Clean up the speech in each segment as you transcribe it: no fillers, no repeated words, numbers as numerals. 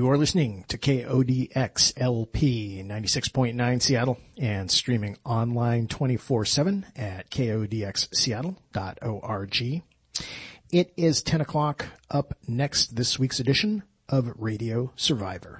You are listening to KODX LP 96.9 Seattle and streaming online 24/7 at kodxseattle.org. It is 10 o'clock. Up next, this week's edition of Radio Survivor.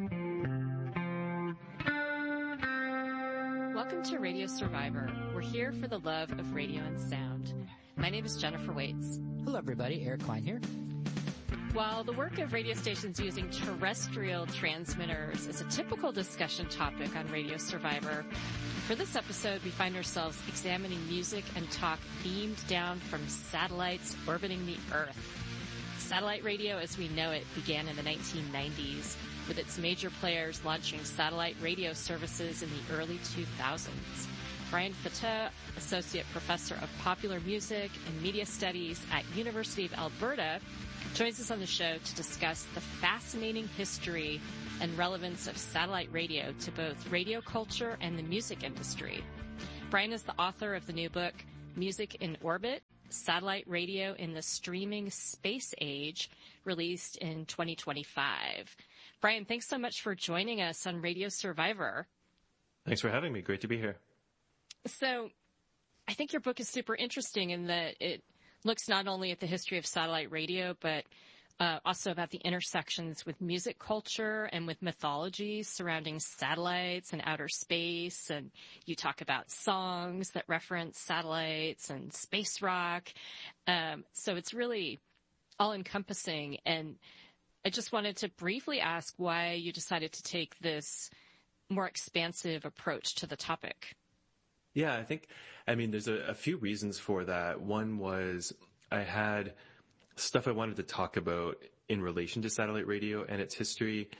Welcome to Radio Survivor. We're here for the love of radio and sound. My name is Jennifer Waits. Hello everybody, Eric Klein here. While the work of radio stations using terrestrial transmitters is a typical discussion topic on Radio Survivor, for this episode we find ourselves examining music and talk beamed down from satellites orbiting the Earth. Satellite radio as we know it began in the 1990s, with its major players launching satellite radio services in the early 2000s. Brian Fatah, Associate Professor of Popular Music and Media Studies at University of Alberta, joins us on the show to discuss the fascinating history and relevance of satellite radio to both radio culture and the music industry. Brian is the author of the new book, Music in Orbit, Satellite Radio in the Streaming Space Age, released in 2025. Brian, thanks so much for joining us on Radio Survivor. Thanks for having me. Great to be here. So I think your book is super interesting in that it looks not only at the history of satellite radio, but also about the intersections with music culture and with mythology surrounding satellites and outer space. And you talk about songs that reference satellites and space rock. So it's really all-encompassing. And I just wanted to briefly ask why you decided to take this more expansive approach to the topic. Yeah, there's a few reasons for that. One was I had stuff I wanted to talk about in relation to satellite radio and its history.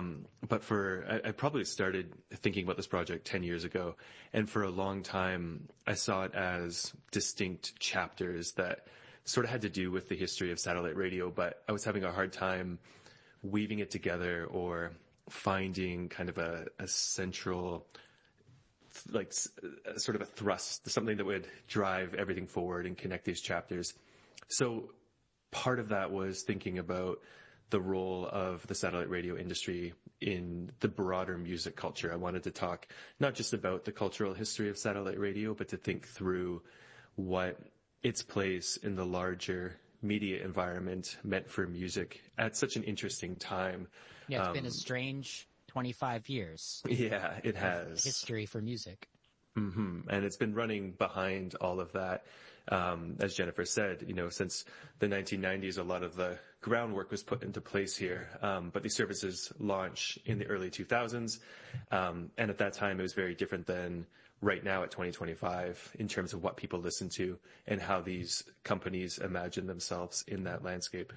I probably started thinking about this project 10 years ago. And for a long time, I saw it as distinct chapters that sort of had to do with the history of satellite radio, but I was having a hard time weaving it together or finding kind of a central, like sort of a thrust, something that would drive everything forward and connect these chapters. So part of that was thinking about the role of the satellite radio industry in the broader music culture. I wanted to talk not just about the cultural history of satellite radio, but to think through what its place in the larger media environment meant for music at such an interesting time. Yeah, it's been a strange 25 years. Yeah, it has. History for music. Mm-hmm. And it's been running behind all of that. As Jennifer said, since the 1990s, a lot of the groundwork was put into place here. But these services launch in the early 2000s. And at that time, it was very different than right now at 2025 in terms of what people listen to and how these companies imagine themselves in that landscape.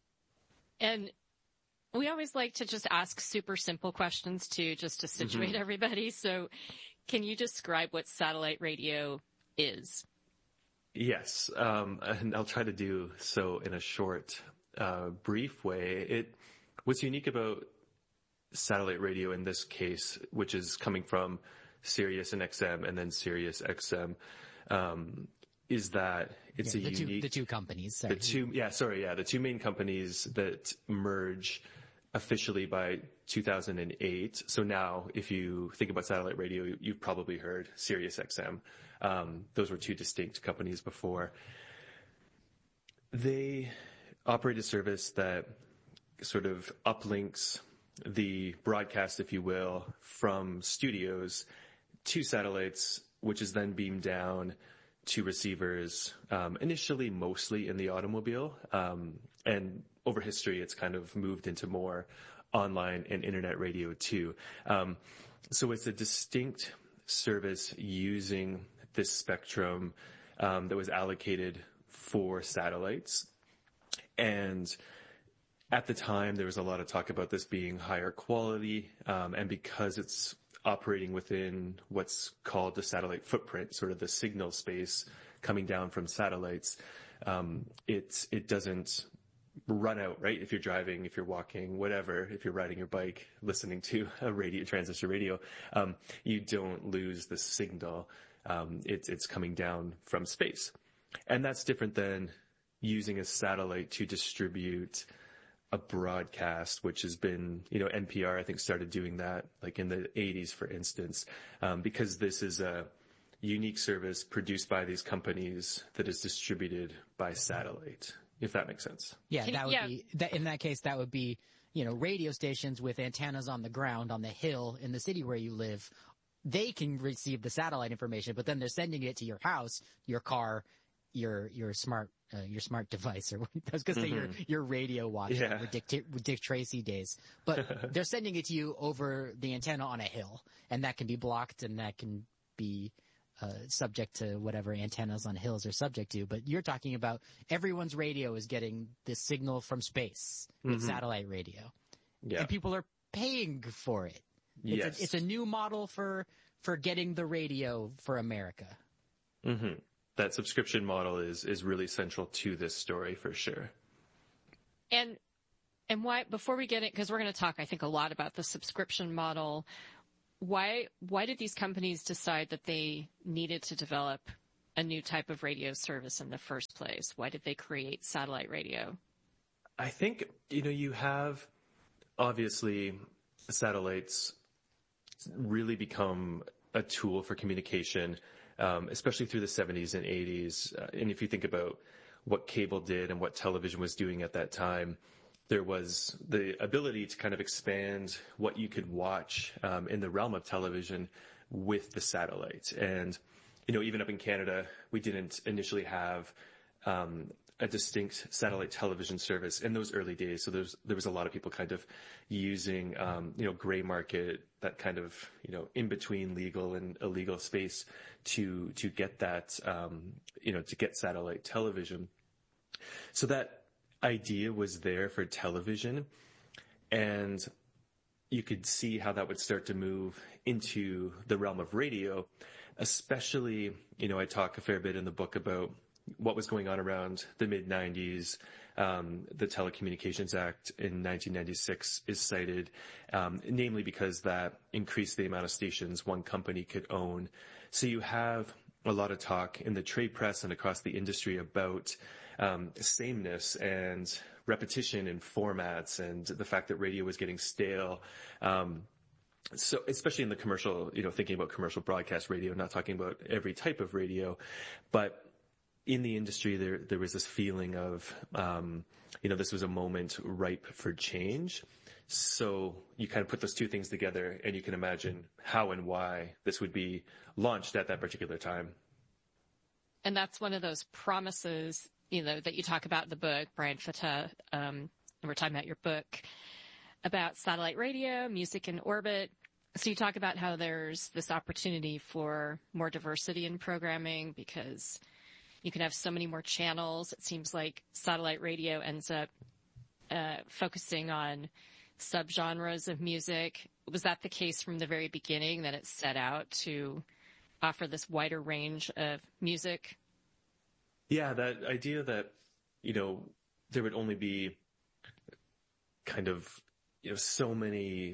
And we always like to just ask super simple questions too, just to situate everybody. So can you describe what satellite radio is? Yes. And I'll try to do so in a short, brief way. What's unique about satellite radio in this case, which is coming from Sirius and XM and then Sirius XM, is that it's the two companies. Sorry. The two main companies that merge officially by 2008. So now, if you think about satellite radio, you've probably heard Sirius XM. Those were two distinct companies before. They operate a service that sort of uplinks the broadcast, if you will, from studios to satellites, which is then beamed down to receivers, initially mostly in the automobile. And over history, it's kind of moved into more online and internet radio too. So it's a distinct service using this spectrum that was allocated for satellites. And at the time, there was a lot of talk about this being higher quality, and because it's operating within what's called the satellite footprint, sort of the signal space coming down from satellites, it doesn't run out, right? If you're driving, if you're walking, whatever, if you're riding your bike, listening to a transistor radio, you don't lose the signal. It's coming down from space. And that's different than using a satellite to distribute a broadcast, which has been, NPR, I think, started doing that like in the 80s, for instance, because this is a unique service produced by these companies that is distributed by satellite, if that makes sense. Yeah, in that case, that would be, radio stations with antennas on the ground on the hill in the city where you live. They can receive the satellite information, but then they're sending it to your house, your car, your smart device, or I was going to say your radio watch, with Dick Tracy days. But they're sending it to you over the antenna on a hill, and that can be blocked, and that can be subject to whatever antennas on hills are subject to. But you're talking about everyone's radio is getting this signal from space with satellite radio. Yeah. And people are paying for it. It's a new model for getting the radio for America. Mm-hmm. That subscription model is really central to this story for sure. And why, before we get it, because we're going to talk, I think, a lot about the subscription model, why did these companies decide that they needed to develop a new type of radio service in the first place? Why did they create satellite radio? I think, you have, obviously, satellites really become a tool for communication, especially through the 70s and 80s. And if you think about what cable did and what television was doing at that time, there was the ability to kind of expand what you could watch in the realm of television with the satellite. And, even up in Canada, we didn't initially have a distinct satellite television service in those early days. So there was a lot of people kind of using, gray market, that kind of, in between legal and illegal space to get that, to get satellite television. So that idea was there for television, and you could see how that would start to move into the realm of radio, especially, I talk a fair bit in the book about what was going on around the mid-90s. The Telecommunications Act in 1996 is cited, namely because that increased the amount of stations one company could own. So you have a lot of talk in the trade press and across the industry about sameness and repetition in formats, and the fact that radio was getting stale. So especially in the commercial, thinking about commercial broadcast radio, not talking about every type of radio, but in the industry, there was this feeling of, this was a moment ripe for change. So you kind of put those two things together, and you can imagine how and why this would be launched at that particular time. And that's one of those promises, that you talk about in the book, Brian Fattah. We're talking about your book about satellite radio, music in orbit. So you talk about how there's this opportunity for more diversity in programming because you can have so many more channels. It seems like satellite radio ends up focusing on subgenres of music. Was that the case from the very beginning, that it set out to offer this wider range of music? Yeah, that idea that, there would only be kind of, so many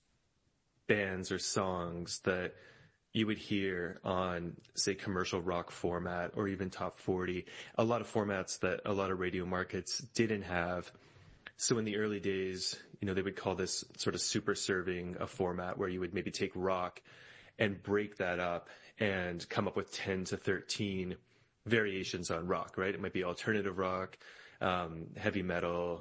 bands or songs that you would hear on, say, commercial rock format or even top 40, a lot of formats that a lot of radio markets didn't have. So in the early days, they would call this sort of super serving a format where you would maybe take rock and break that up and come up with 10 to 13 variations on rock, right? It might be alternative rock, heavy metal,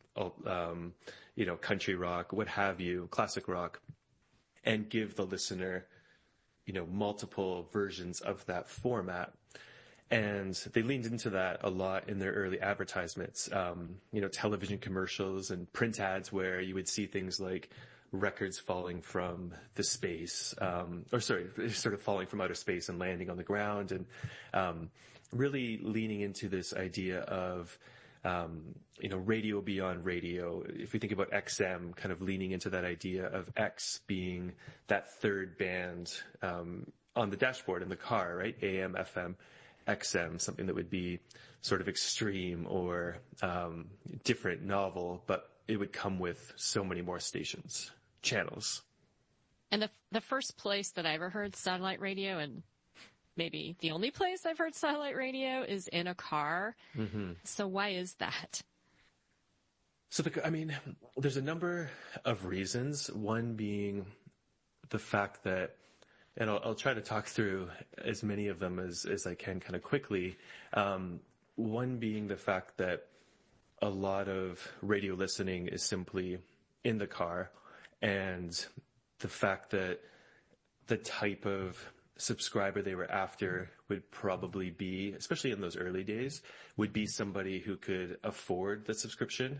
country rock, what have you, classic rock, and give the listener, multiple versions of that format. And they leaned into that a lot in their early advertisements, television commercials and print ads where you would see things like records falling from the space, sort of falling from outer space and landing on the ground, and really leaning into this idea of, radio beyond radio. If we think about XM, kind of leaning into that idea of X being that third band on the dashboard in the car, right? AM, FM, XM, something that would be sort of extreme or different, novel, but it would come with so many more stations, channels. And the first place that I ever heard satellite radio, and maybe the only place I've heard satellite radio, is in a car. Mm-hmm. So why is that? So there's a number of reasons. One being the fact that, and I'll try to talk through as many of them as I can kind of quickly. One being the fact that a lot of radio listening is simply in the car, and the fact that the type of subscriber they were after would probably be, especially in those early days, would be somebody who could afford the subscription.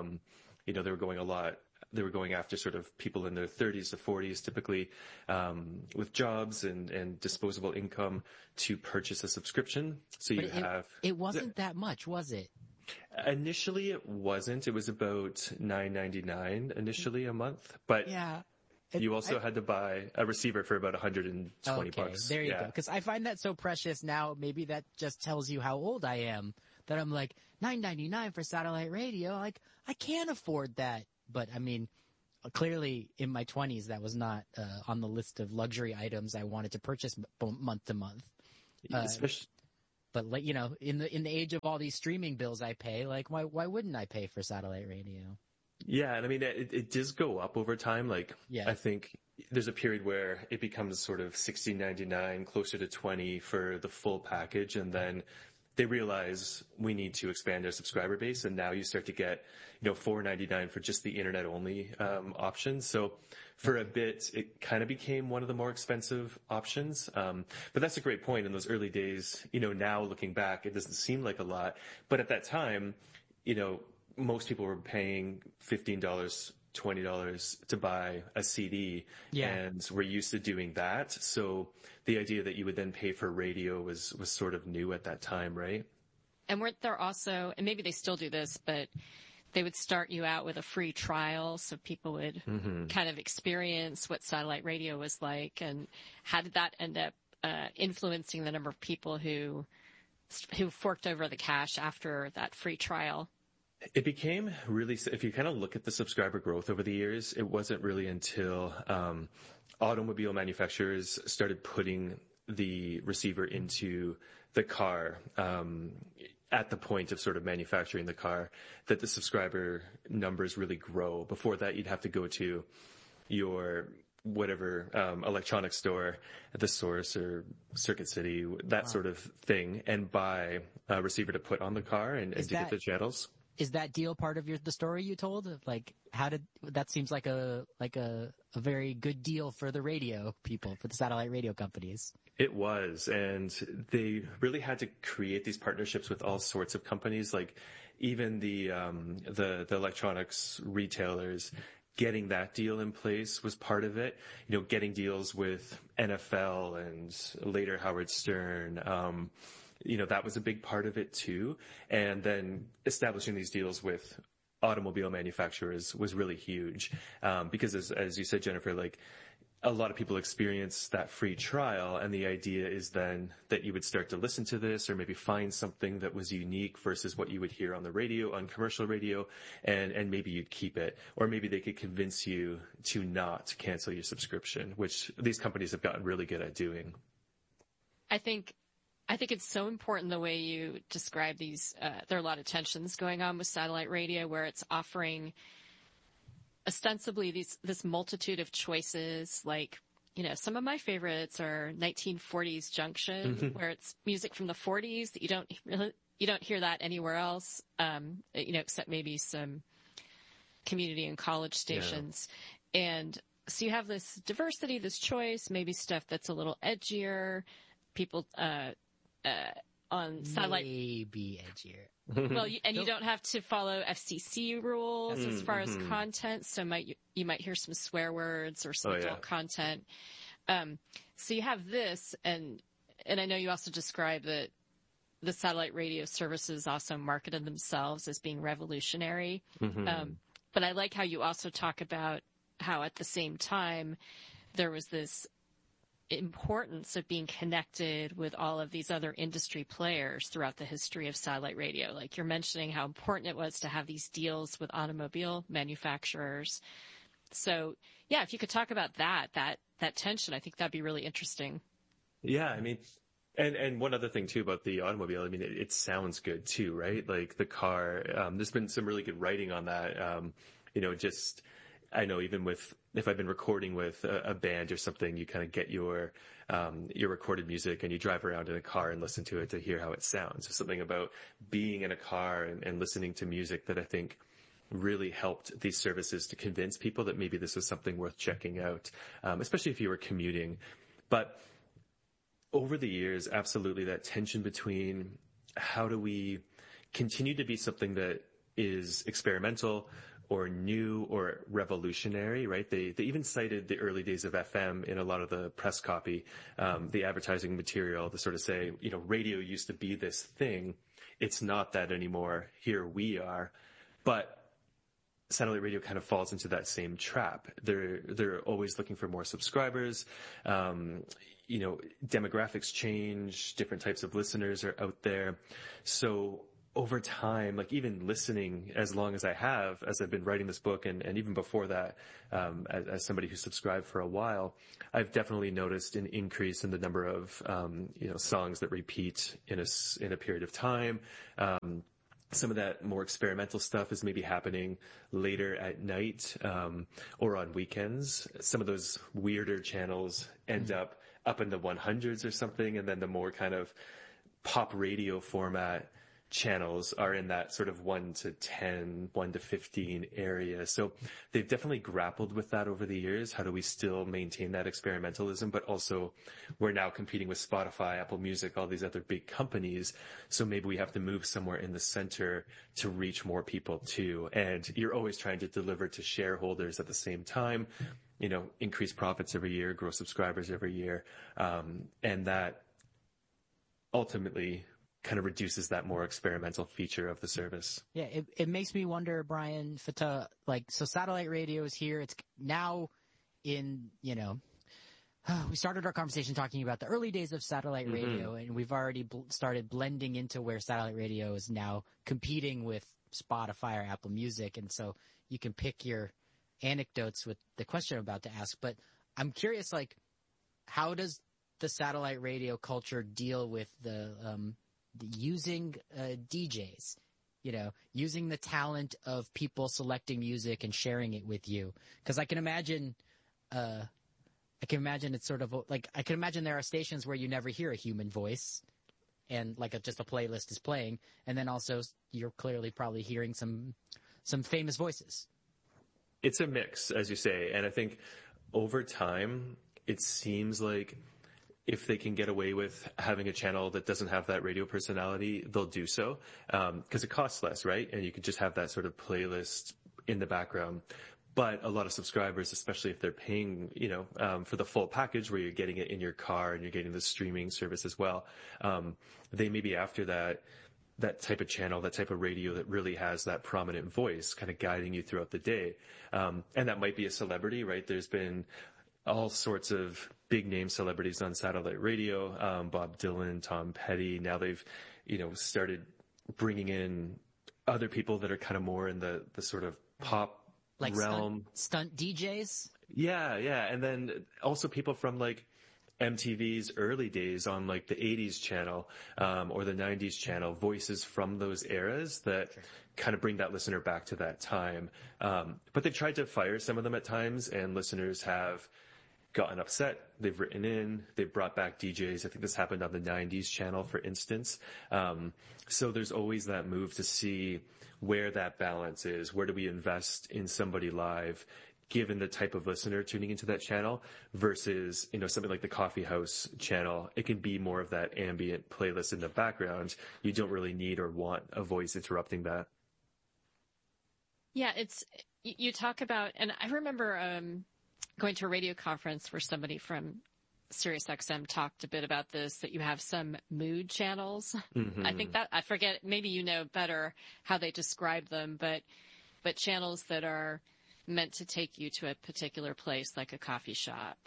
They were going after sort of people in their 30s to 40s, typically, with jobs and disposable income to purchase a subscription. So it wasn't that much, was it? Initially it wasn't. It was about $9.99 initially a month, but yeah. You also had to buy a receiver for about $120. Okay, there you go. Because I find that so precious now. Maybe that just tells you how old I am. That I'm like, $9.99 for satellite radio. Like, I can't afford that. But I mean, clearly in my 20s, that was not on the list of luxury items I wanted to purchase month to month. But like, in the age of all these streaming bills I pay, like, why wouldn't I pay for satellite radio? Yeah, and I mean, it does go up over time. Like, yeah. I think there's a period where it becomes sort of $16.99, closer to $20 for the full package, and then they realize we need to expand our subscriber base, and now you start to get, $4.99 for just the internet-only option. So for a bit, it kind of became one of the more expensive options. But that's a great point. In those early days, now looking back, it doesn't seem like a lot, but at that time, most people were paying $15, $20 to buy a CD, and we're used to doing that. So the idea that you would then pay for radio was sort of new at that time, right? And weren't there also, and maybe they still do this, but they would start you out with a free trial so people would kind of experience what satellite radio was like. And how did that end up influencing the number of people who forked over the cash after that free trial? It became really, if you kind of look at the subscriber growth over the years, it wasn't really until automobile manufacturers started putting the receiver into the car at the point of sort of manufacturing the car that the subscriber numbers really grow. Before that, you'd have to go to your whatever electronics store at the Source or Circuit City, that sort of thing, and buy a receiver to put on the car and to get the channels. Is that deal part of the story you told? Like, that seems like a very good deal for the radio people, for the satellite radio companies. It was, and they really had to create these partnerships with all sorts of companies, like even the electronics retailers. Getting that deal in place was part of it. Getting deals with NFL and later Howard Stern. That was a big part of it too. And then establishing these deals with automobile manufacturers was really huge. Because as you said, Jennifer, like a lot of people experience that free trial, and the idea is then that you would start to listen to this or maybe find something that was unique versus what you would hear on the radio, on commercial radio, and maybe you'd keep it. Or maybe they could convince you to not cancel your subscription, which these companies have gotten really good at doing. I think it's so important the way you describe these. There are a lot of tensions going on with satellite radio where it's offering ostensibly this multitude of choices. Like, some of my favorites are 1940s Junction, where it's music from the 40s that you don't hear that anywhere else, except maybe some community and college stations. Yeah. And so you have this diversity, this choice, maybe stuff that's a little edgier. People, on satellite. Maybe edgier. Well, you don't have to follow FCC rules as far as content. So you might hear some swear words or some adult content. So you have this, and I know you also describe that the satellite radio services also marketed themselves as being revolutionary. But I like how you also talk about how at the same time there was this importance of being connected with all of these other industry players throughout the history of satellite radio. Like you're mentioning how important it was to have these deals with automobile manufacturers. So if you could talk about that tension, I think that'd be really interesting. Yeah. I mean, And one other thing too about the automobile, I mean, it sounds good too, right? Like the car, there's been some really good writing on that. I know even if I've been recording with a band or something, you kind of get your recorded music and you drive around in a car and listen to it to hear how it sounds. There's something about being in a car and listening to music that I think really helped these services to convince people that maybe this was something worth checking out, especially if you were commuting. But over the years, absolutely that tension between how do we continue to be something that is experimental or new or revolutionary, right? They even cited the early days of FM in a lot of the press copy, the advertising material to sort of say, radio used to be this thing. It's not that anymore. Here we are. But satellite radio kind of falls into that same trap. They're always looking for more subscribers. Demographics change, different types of listeners are out there. So over time, like even listening as long as I have, as I've been writing this book and even before that, as somebody who subscribed for a while, I've definitely noticed an increase in the number of, songs that repeat in a period of time. Some of that more experimental stuff is maybe happening later at night, or on weekends. Some of those weirder channels end up in the 100s or something. And then the more kind of pop radio format channels are in that sort of 1 to 10, 1 to 15 area. So they've definitely grappled with that over the years. How do we still maintain that experimentalism? But also we're now competing with Spotify, Apple Music, all these other big companies. So maybe we have to move somewhere in the center to reach more people too. And you're always trying to deliver to shareholders at the same time, increase profits every year, grow subscribers every year. And that ultimately kind of reduces that more experimental feature of the service. Yeah, it makes me wonder, Brian, so satellite radio is here. It's now in, we started our conversation talking about the early days of satellite radio, and we've already started blending into where satellite radio is now competing with Spotify or Apple Music. And so you can pick your anecdotes with the question I'm about to ask. But I'm curious, how does the satellite radio culture deal with the using DJs, using the talent of people selecting music and sharing it with you? Because I can imagine it's sort of I can imagine there are stations where you never hear a human voice, and just a playlist is playing, and then also you're clearly probably hearing some famous voices. It's a mix, as you say, and I think over time it seems like if they can get away with having a channel that doesn't have that radio personality, they'll do so, because it costs less, right? And you can just have that sort of playlist in the background. But a lot of subscribers, especially if they're paying, for the full package where you're getting it in your car and you're getting the streaming service as well, they may be after that type of channel, that type of radio that really has that prominent voice kind of guiding you throughout the day. And that might be a celebrity, right? There's been all sorts of big name celebrities on satellite radio, Bob Dylan, Tom Petty. Now they've, started bringing in other people that are kind of more in the sort of pop realm. Stunt DJs? Yeah. And then also people from MTV's early days on the 80s channel, or the 90s channel, voices from those eras that kind of bring that listener back to that time. But they've tried to fire some of them at times, and listeners have gotten upset. They've written in, they've brought back DJs. I think this happened on the 90s channel, for instance. So there's always that move to see where that balance is. Where do we invest in somebody live, given the type of listener tuning into that channel, versus, something like the Coffee House channel. It can be more of that ambient playlist in the background. You don't really need or want a voice interrupting that. Yeah, you talk about, and I remember, going to a radio conference where somebody from SiriusXM talked a bit about this, that you have some mood channels. I think I forget, maybe better how they describe them, but channels that are meant to take you to a particular place, like a coffee shop.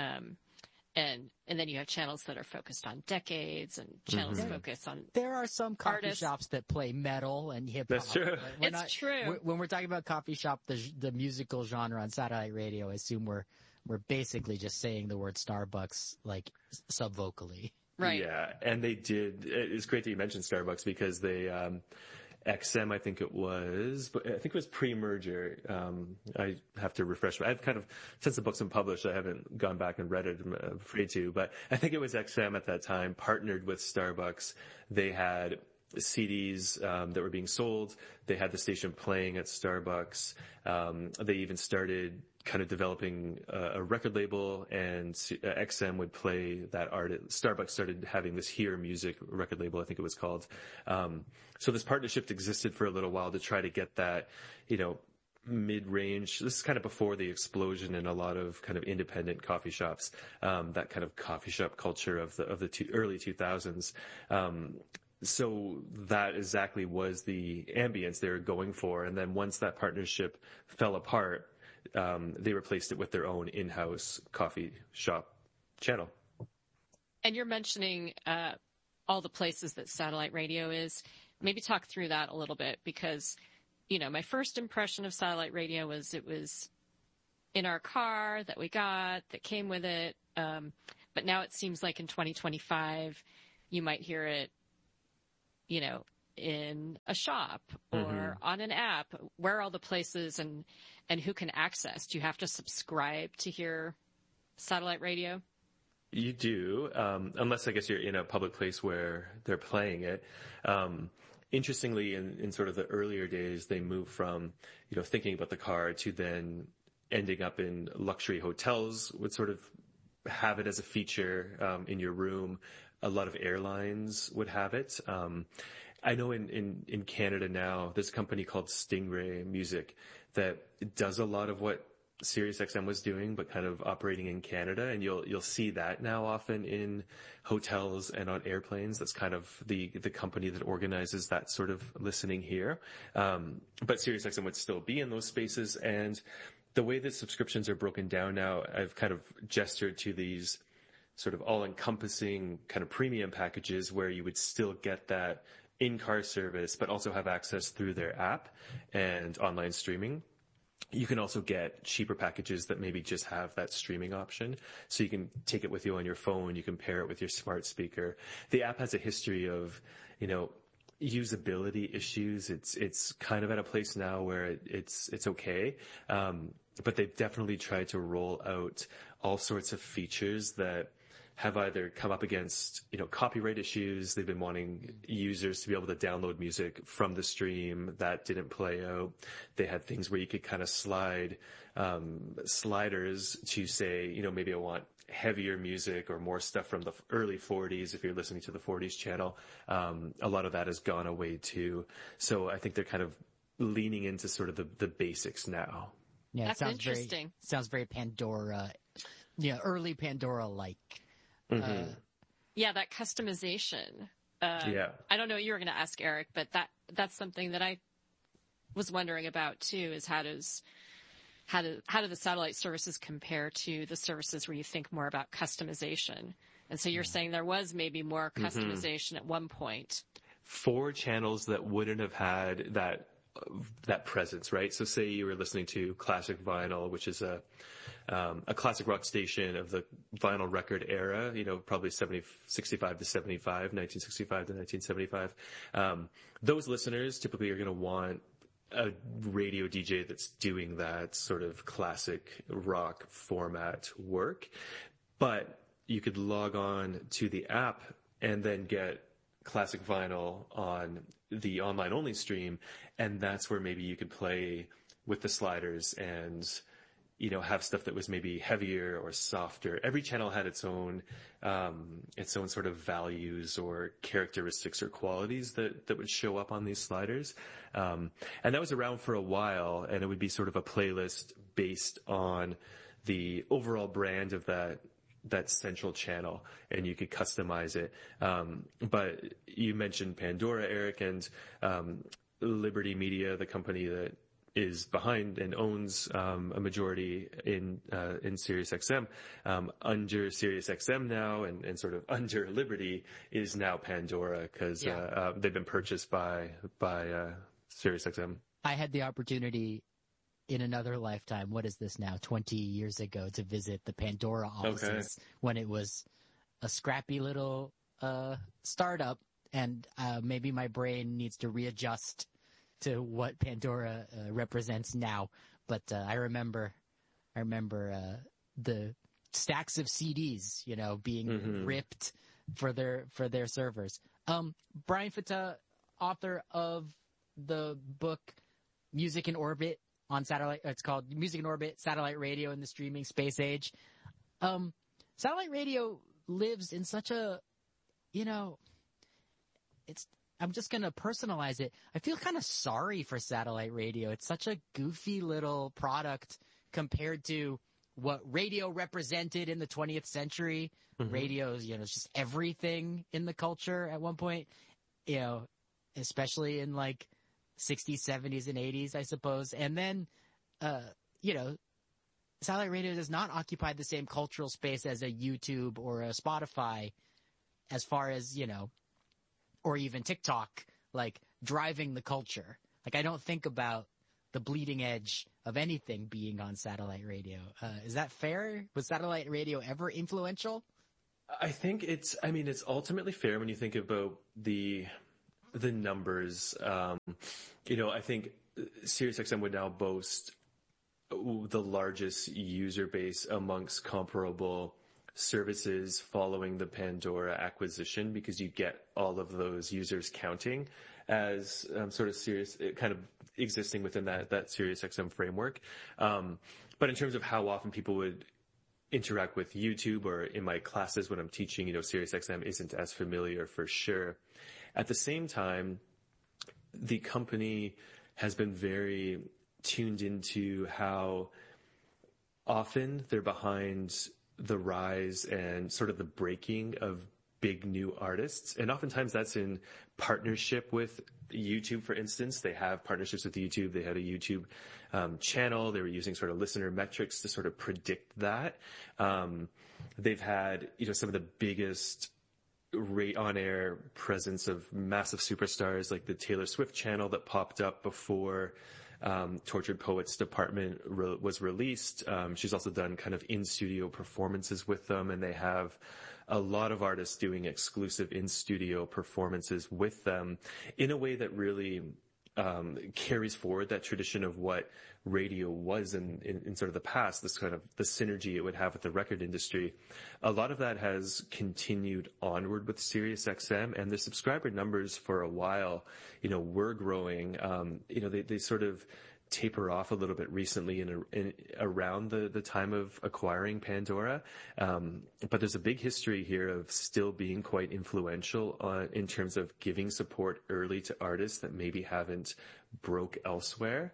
And then you have channels that are focused on decades, and channels focused on There are some coffee artists. Shops that play metal and hip hop. That's true. It's true. When we're talking about coffee shop, the musical genre on satellite radio, I assume we're basically just saying the word Starbucks subvocally. Right. Yeah, and they did. It's great that you mentioned Starbucks because they, XM, I think it was, but I think it was pre-merger. I have to refresh. I've kind of, since the book's been published, I haven't gone back and read it. I'm afraid to, but I think it was XM at that time partnered with Starbucks. They had CDs that were being sold. They had the station playing at Starbucks. They even started kind of developing a record label, and XM would play that art. Starbucks started having this Hear Music record label, I think it was called. So this partnership existed for a little while to try to get that, mid-range. This is kind of before the explosion in a lot of kind of independent coffee shops, that kind of coffee shop culture of the early 2000s. So that exactly was the ambience they were going for. And then once that partnership fell apart, they replaced it with their own in-house coffee shop channel. And you're mentioning all the places that satellite radio is. Maybe talk through that a little bit, because, my first impression of satellite radio was it was in our car that we got, that came with it. But now it seems like in 2025, you might hear it, in a shop or on an app. Where are all the places and who can access? Do you have to subscribe to hear satellite radio? You do, unless I guess you're in a public place where they're playing it. Interestingly, in sort of the earlier days, they moved from, thinking about the car to then ending up in luxury hotels would sort of have it as a feature in your room. A lot of airlines would have it. I know in Canada now, there's a company called Stingray Music that does a lot of what SiriusXM was doing, but kind of operating in Canada. And you'll see that now often in hotels and on airplanes. That's kind of the company that organizes that sort of listening here. But SiriusXM would still be in those spaces. And the way that subscriptions are broken down now, I've kind of gestured to these sort of all-encompassing kind of premium packages where you would still get that in-car service, but also have access through their app and online streaming. You can also get cheaper packages that maybe just have that streaming option. So you can take it with you on your phone. You can pair it with your smart speaker. The app has a history of, usability issues. It's kind of at a place now where it's okay. But they've definitely tried to roll out all sorts of features that have either come up against, copyright issues. They've been wanting users to be able to download music from the stream. That didn't play out. They had things where you could kind of slide, sliders to say, maybe I want heavier music or more stuff from the early 40s. If you're listening to the 40s channel, a lot of that has gone away too. So I think they're kind of leaning into sort of the basics now. Yeah, that's interesting. Sounds very Pandora, early Pandora-like. Yeah, that customization. I don't know what you were going to ask, Eric, but that's something that I was wondering about too, is how do the satellite services compare to the services where you think more about customization? And so you're saying there was maybe more customization at one point. For channels that wouldn't have had that presence, right? So say you were listening to Classic Vinyl, which is a classic rock station of the vinyl record era, probably 65 to 75, 1965 to 1975. Those listeners typically are going to want a radio DJ that's doing that sort of classic rock format work. But you could log on to the app and then get classic vinyl on the online only stream, and that's where maybe you could play with the sliders and have stuff that was maybe heavier or softer. Every channel had its own sort of values or characteristics or qualities that would show up on these sliders. And that was around for a while, and it would be sort of a playlist based on the overall brand of that central channel, and you could customize it. But you mentioned Pandora, Eric, and Liberty Media, the company that is behind and owns a majority in SiriusXM. Under SiriusXM now and sort of under Liberty is now Pandora, because they've been purchased by SiriusXM. I had the opportunity in another lifetime, what is this now, 20 years ago, to visit the Pandora offices when it was a scrappy little startup, and maybe my brain needs to readjust to what Pandora represents now. But I remember the stacks of CDs, being ripped for their servers. Brian Fata, author of the book Music in Orbit on satellite. It's called Music in Orbit: Satellite Radio in the Streaming Space Age. Satellite radio lives in such a, I'm just going to personalize it. I feel kind of sorry for satellite radio. It's such a goofy little product compared to what radio represented in the 20th century. Radio's, it's just everything in the culture at one point, especially in like 60s, 70s, and 80s, I suppose. And then, satellite radio does not occupy the same cultural space as a YouTube or a Spotify as far as, or even TikTok, like driving the culture. Like I don't think about the bleeding edge of anything being on satellite radio. Is that fair? Was satellite radio ever influential? I think it's ultimately fair when you think about the numbers. I think SiriusXM would now boast the largest user base amongst comparable services following the Pandora acquisition, because you get all of those users counting as sort of Sirius, kind of existing within that SiriusXM framework. But in terms of how often people would interact with YouTube, or in my classes when I'm teaching, SiriusXM isn't as familiar for sure. At the same time, the company has been very tuned into how often they're behind the rise and sort of the breaking of big new artists. And oftentimes that's in partnership with YouTube, for instance. They have partnerships with YouTube. They had a YouTube channel. They were using sort of listener metrics to sort of predict that. They've had, some of the biggest on-air presence of massive superstars, like the Taylor Swift channel that popped up before Tortured Poets Department was released. She's also done kind of in-studio performances with them, and they have a lot of artists doing exclusive in-studio performances with them in a way that really carries forward that tradition of what radio was in sort of the past, this kind of the synergy it would have with the record industry. A lot of that has continued onward with SiriusXM, and the subscriber numbers for a while, were growing. They sort of taper off a little bit recently in around the time of acquiring Pandora. But there's a big history here of still being quite influential in terms of giving support early to artists that maybe haven't broke elsewhere.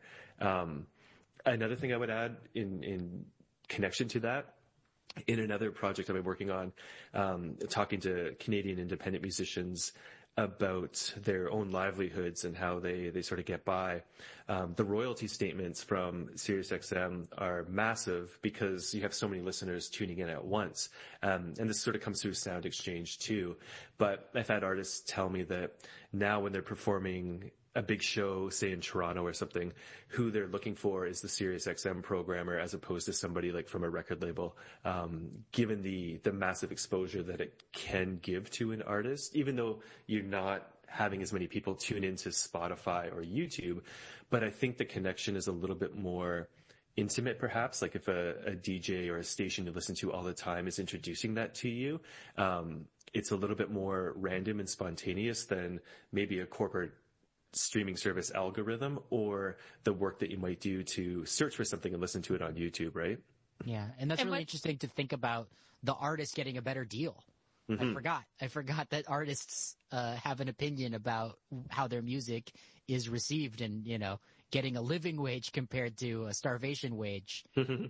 Another thing I would add in connection to that, in another project I've been working on, talking to Canadian independent musicians about their own livelihoods and how they sort of get by. The royalty statements from SiriusXM are massive because you have so many listeners tuning in at once. And this sort of comes through Sound Exchange too. But I've had artists tell me that now when they're performing a big show, say in Toronto or something, who they're looking for is the SiriusXM programmer as opposed to somebody like from a record label, given the massive exposure that it can give to an artist, even though you're not having as many people tune into Spotify or YouTube. But I think the connection is a little bit more intimate, perhaps, like if a DJ or a station you listen to all the time is introducing that to you. It's a little bit more random and spontaneous than maybe a corporate streaming service algorithm or the work that you might do to search for something and listen to it on YouTube, right? Yeah, and that's really interesting to think about the artist getting a better deal. I forgot that artists have an opinion about how their music is received, and getting a living wage compared to a starvation wage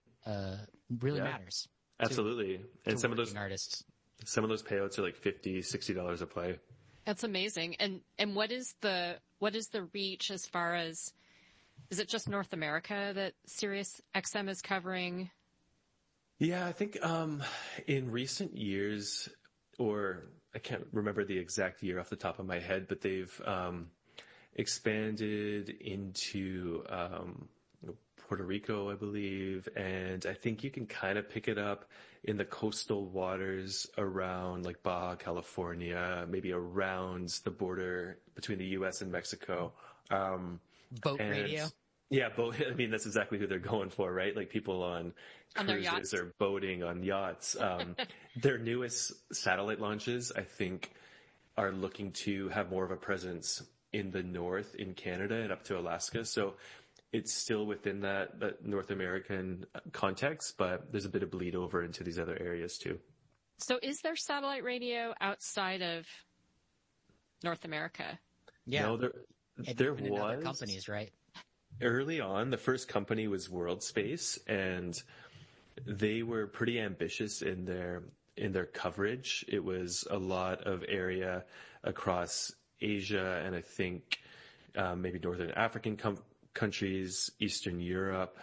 really matters. Absolutely. And some of those artists, some of those payouts are like $50, $60 a play. That's amazing. And what is the reach as far as, is it just North America that SiriusXM is covering? Yeah, I think in recent years, or I can't remember the exact year off the top of my head, but they've expanded into Puerto Rico, I believe, and I think you can kind of pick it up in the coastal waters around like Baja California, maybe around the border between the U.S. and Mexico. Boat radio? Yeah, boat. I mean, that's exactly who they're going for, right? Like people on their yachts cruises or boating on yachts. Their newest satellite launches, I think, are looking to have more of a presence in the north, in Canada and up to Alaska. So it's still within that North American context, but there's a bit of bleed over into these other areas too. So is there satellite radio outside of North America? Yeah. No, there in other was companies, right? early on. The first company was WorldSpace, and they were pretty ambitious in their coverage. It was a lot of area across Asia, and I think maybe Northern African countries, Eastern Europe,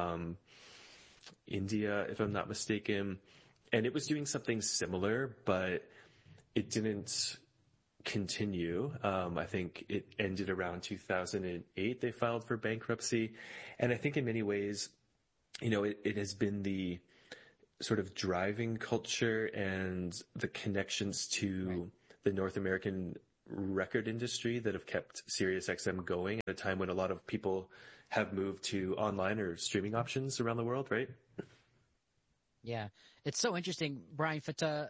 India, if I'm not mistaken. And it was doing something similar, but it didn't continue. I think it ended around 2008. They filed for bankruptcy. And I think in many ways, it has been the sort of driving culture and the connections to the North American record industry that have kept SiriusXM going at a time when a lot of people have moved to online or streaming options around the world, right? Yeah. It's so interesting, Brian Fata.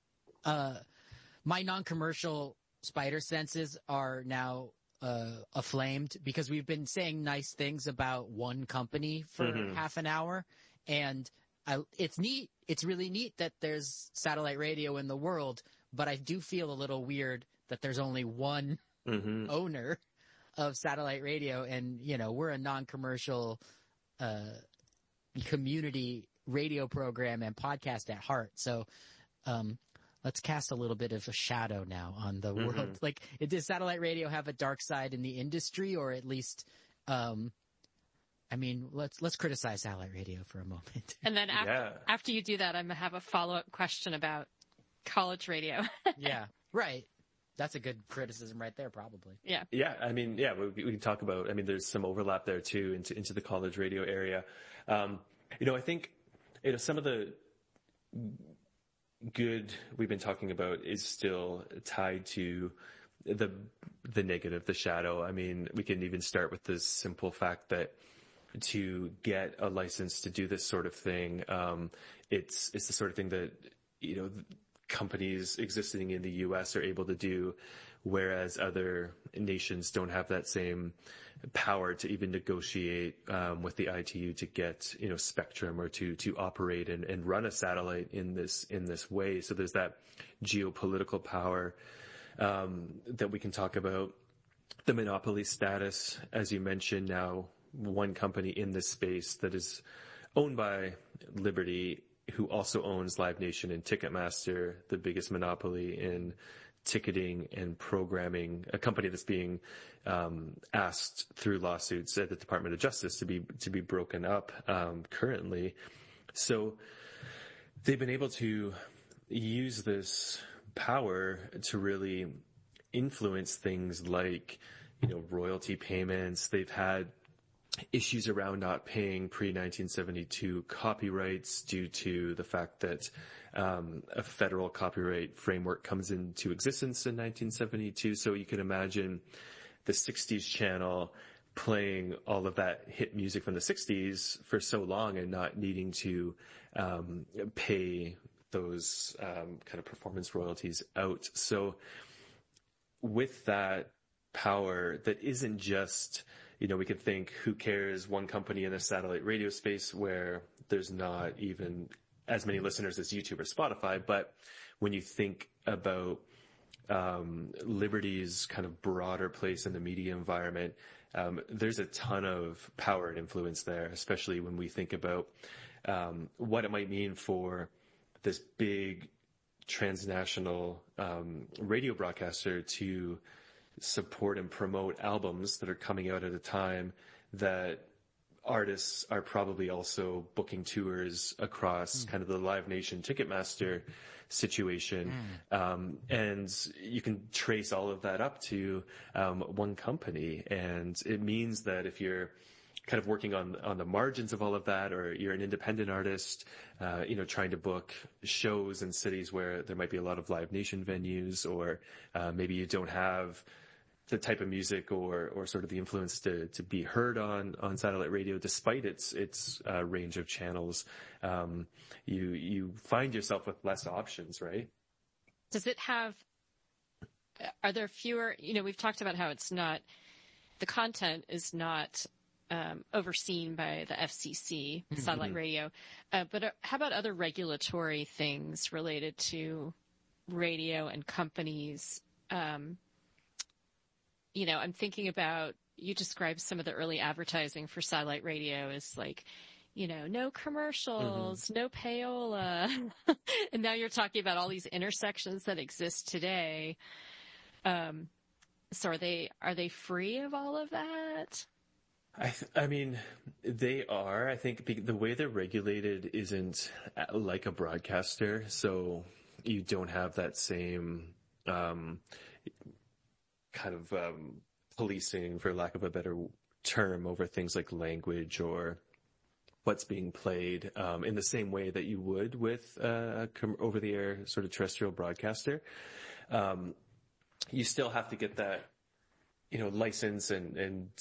My non-commercial spider senses are now aflamed because we've been saying nice things about one company for half an hour, and it's neat. It's really neat that there's satellite radio in the world, but I do feel a little weird that there's only one owner of satellite radio, and we're a non-commercial community radio program and podcast at heart. So let's cast a little bit of a shadow now on the world. Like, does satellite radio have a dark side in the industry, or at least let's criticize satellite radio for a moment. And then after you do that, I'm going to have a follow-up question about college radio. Yeah, right. That's a good criticism right there, probably. Yeah. Yeah. We can talk about, there's some overlap there too into the college radio area. I think, some of the good we've been talking about is still tied to the negative, the shadow. We can even start with the simple fact that to get a license to do this sort of thing, it's the sort of thing that, companies existing in the U.S. are able to do, whereas other nations don't have that same power to even negotiate with the ITU to get spectrum or to operate and run a satellite in this way. So there's that geopolitical power that we can talk about. The monopoly status, as you mentioned, now one company in this space that is owned by Liberty, who also owns Live Nation and Ticketmaster, the biggest monopoly in ticketing and programming, a company that's being asked through lawsuits at the Department of Justice to be broken up currently. So they've been able to use this power to really influence things like royalty payments. They've had issues around not paying pre-1972 copyrights due to the fact that a federal copyright framework comes into existence in 1972. So you can imagine the 60s channel playing all of that hit music from the 60s for so long and not needing to pay those kind of performance royalties out. So with that power that isn't just, we could think, who cares, one company in the satellite radio space where there's not even as many listeners as YouTube or Spotify. But when you think about Liberty's kind of broader place in the media environment, there's a ton of power and influence there, especially when we think about what it might mean for this big transnational radio broadcaster to support and promote albums that are coming out at a time that artists are probably also booking tours across kind of the Live Nation Ticketmaster situation. And you can trace all of that up to one company. And it means that if you're kind of working on the margins of all of that, or you're an independent artist, trying to book shows in cities where there might be a lot of Live Nation venues, or maybe you don't have the type of music or sort of the influence to be heard on satellite radio, despite its range of channels, you find yourself with less options, right? Does it have, are there fewer, we've talked about how it's not, the content is not overseen by the FCC, satellite radio, but how about other regulatory things related to radio and companies? I'm thinking about, you described some of the early advertising for satellite radio as like, no commercials, no payola. And now you're talking about all these intersections that exist today. So are they free of all of that? I mean, they are. I think the way they're regulated isn't like a broadcaster, so you don't have that same kind of policing, for lack of a better term, over things like language or what's being played in the same way that you would with over-the-air sort of terrestrial broadcaster. You still have to get that license and